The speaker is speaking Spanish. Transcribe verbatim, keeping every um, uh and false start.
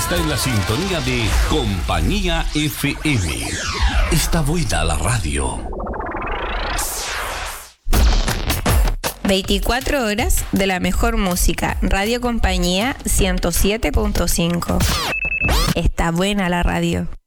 Está en la sintonía de Compañía F M. Está buena la radio. veinticuatro horas de la mejor música. Radio Compañía ciento siete punto cinco. Está buena la radio.